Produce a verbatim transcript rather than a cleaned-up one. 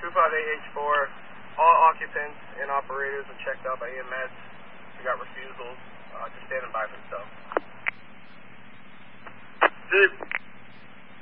two five eight H four, all occupants and operators are checked out by E M S. We got refusals, uh, just standing by for themselves.